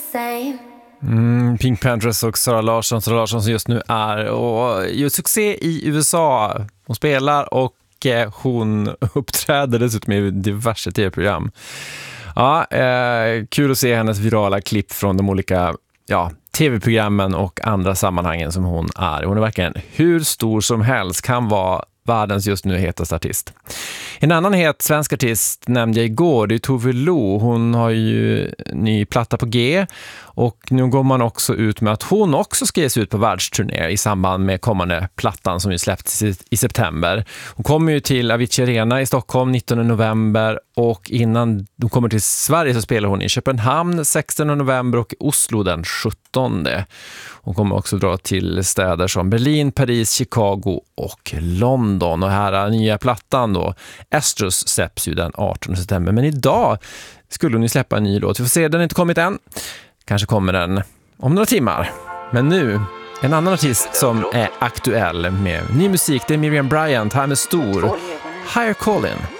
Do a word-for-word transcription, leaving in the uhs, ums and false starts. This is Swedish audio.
same. Mm, Pink Panthers och Sara Larsson, Sara Larsson som just nu är och gör succé i U S A. Hon spelar och eh, hon uppträder dessutom i diverse tv-program. Ja, eh, kul att se hennes virala klipp från de olika ja, tv-programmen och andra sammanhangen som hon är. Hon är verkligen hur stor som helst, kan vara världens just nu hetaste artist. En annan het svensk artist nämnde jag igår, det är Tove Lo. Hon har ju ny platta på G och nu går man också ut med att hon också ska ges ut på världsturné i samband med kommande plattan som ju släppts i, i september. Hon kommer ju till Avicii Arena i Stockholm nittonde november och innan hon kommer till Sverige så spelar hon i Köpenhamn sextonde november och i Oslo den sjuttonde. Hon kommer också dra till städer som Berlin, Paris, Chicago och London. Och här är nya plattan då. Estrus släpps ju den artonde september. Men idag skulle hon ju släppa en ny låt. Vi får se, den har inte kommit än. Kanske kommer den om några timmar. Men nu, en annan artist som är aktuell med ny musik. Det är Miriam Bryant, här med stor Higher Calling.